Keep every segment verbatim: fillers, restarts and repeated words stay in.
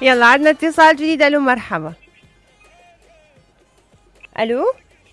يلا عندنا اتصال جديد. الو مرحبا. الو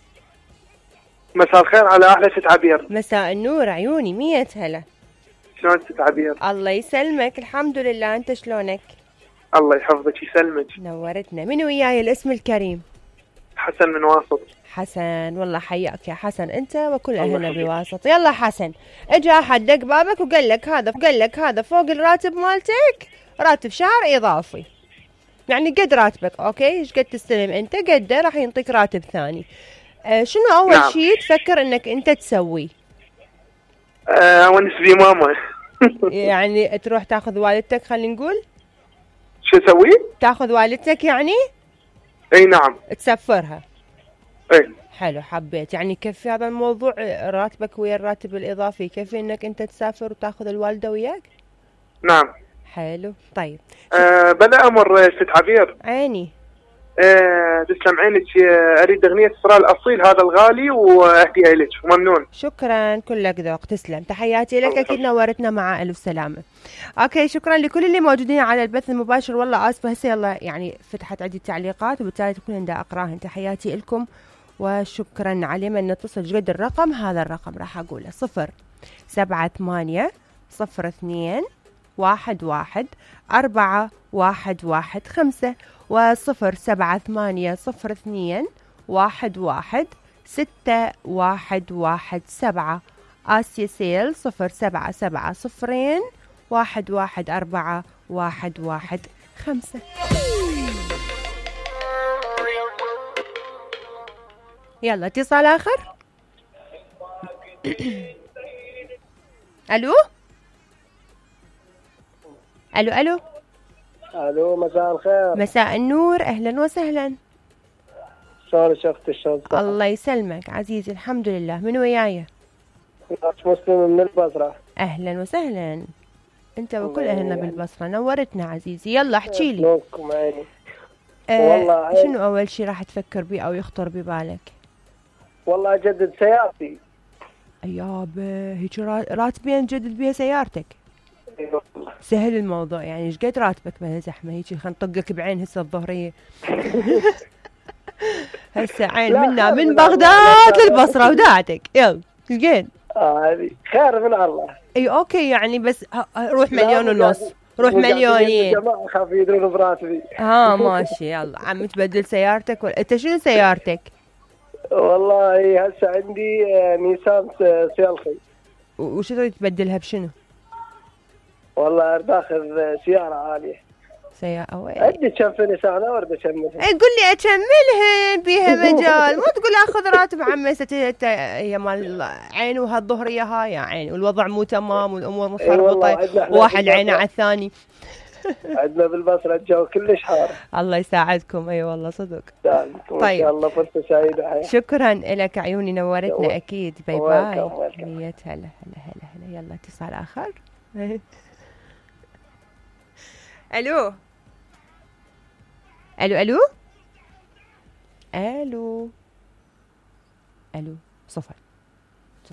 مساء الخير على احلى ست عبير. مساء النور عيوني، مية هلا. شلون ست عبير؟ الله يسلمك، الحمد لله، انت شلونك؟ الله يحفظك يسلمك. نورتنا. من وياي الاسم الكريم؟ حسن من واسط. حسن، والله حياك يا حسن انت وكل اهلنا بواسط. يلا حسن، اجى احد دق بابك وقال لك هذا قال لك هذا فوق الراتب مالتك راتب شهر اضافي، يعني قد راتبك، اوكي، ايش قد تستلم انت قده راح ينطيك راتب ثاني. آه شنو اول نعم. شيء تفكر انك انت تسوي؟ آه ونس بي ماما. يعني تروح تاخذ والدتك، خلينا نقول شو اسوي؟ تاخذ والدتك يعني؟ اي نعم. تسفرها. اي حلو، حبيت يعني يكفي هذا الموضوع راتبك ويا الراتب الاضافي، يكفي انك انت تسافر وتاخذ الوالده وياك؟ نعم. حلو. طيب آه بلا امر ست عبير. عيني. آه تسلم عينك. آه اريد اغنيه اسراء الاصيل هذا الغالي واهديها لك وممنون. شكرا، كلك ذوق، تسلم، تحياتي لك، اكيد نورتنا مع الف سلامه. اوكي، شكرا لكل اللي موجودين على البث المباشر، والله اسفه هسه يلا يعني فتحت عندي تعليقات وبالتالي تكون عندها اقراهن. تحياتي لكم وشكرا. على من نتصل قد الرقم، هذا الرقم راح اقوله صفر سبعة ثمانية صفر اثنين واحد واحد أربعة واحد واحد خمسة وصفر سبعة ثمانية صفر اثنين واحد واحد ستة واحد واحد سبعة. آسيا سيل صفر سبعة سبعة صفرين واحد واحد أربعة واحد واحد خمسة. يلا اتصال آخر. ألو ألو ألو الو مساء الخير. مساء النور، أهلا وسهلا. شلون شفت الشمس؟ الله يسلمك عزيزي، الحمد لله. من وياي؟ مسلم من البصرة. أهلا وسهلا أنت وكل أهلنا بالبصرة، نورتنا عزيزي. يلا احكي لي. شلونكم عيني؟ آه والله شنو أول شي راح تفكر بيه أو يخطر ببالك؟ والله أجدد سيارتي. يابا هيك راتبين تجدد بيها سيارتك؟ ايوه سهل الموضوع يعني. ايش قد راتبك بلا زحمه هيك؟ خلينا نطقك بعين هسه الظهريه. هسه عين منا من بغداد للبصره وداعتك. يلا ايش قد؟ اه هذه خير من الله. اي اوكي يعني بس روح مليون ونص، روح مليونين. الجماعه خاف يدرون براتبي. ها ماشي. يلا عم تبدل سيارتك ولا انت شنو سيارتك؟ والله هسه عندي نيسان سيلخي. وش تريد تبدلها بشنو؟ والله اريد اخذ سياره عاليه. سيارة وين؟ عندي كم في نيسان واريد اكملها. اي قول لي اكملها بيها مجال، مو تقول اخذ راتب عمي ست هي مال عين وهالظهريه هاي يا عين والوضع مو تمام والامور مخربطه وواحد عينه على الثاني. عندنا بالبصره الجو كلش حار. الله يساعدكم. اي أيوة والله صدق. طيب ان شاء الله فرصه سعيده. شكرا لك عيوني، نورتنا اكيد. باي باي. مية هلا هلا هلا هلا. يلا اتصال اخر. الو الو الو الو الو صفر